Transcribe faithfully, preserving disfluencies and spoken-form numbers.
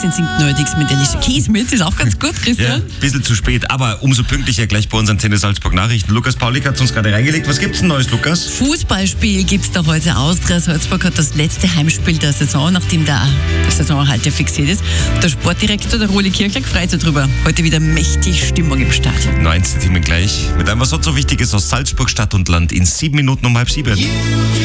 sechzehn singt neuerdings mit Alicia Keys mit. Ist auch ganz gut, Christian. Ja, ein bisschen zu spät, aber umso pünktlicher gleich bei unseren Tennis Salzburg Nachrichten. Lukas Paulik hat uns gerade reingelegt. Was gibt's denn Neues, Lukas? Fußballspiel gibt es da heute. Austria Salzburg hat das letzte Heimspiel der Saison, nachdem der Saisonhalt ja fixiert ist. Der Sportdirektor, der Roli Kirchler, freut sich drüber. Heute wieder mächtig Stimmung im Stadion. neunzehn Themen gleich. Mit einem, was sonst so wichtig ist aus Salzburg, Stadt und Land in sieben Minuten um halb sieben.